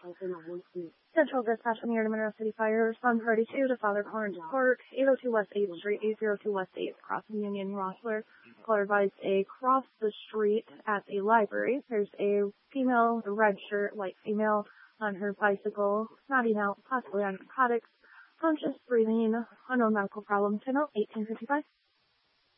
Central Dispatch from the Monroe City Fire. Respond Party 2 to Father Clarence Park, 802 West 8th Street, 802 West 8th, crossing Union Rossler. Caller advised across the street at a library. There's a female with a red shirt, white female, on her bicycle, nodding out, possibly on narcotics, conscious, breathing, unknown medical problem. 10-1855.